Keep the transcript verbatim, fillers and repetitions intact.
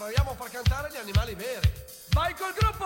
proviamo a far cantare gli animali veri. Vai col gruppo!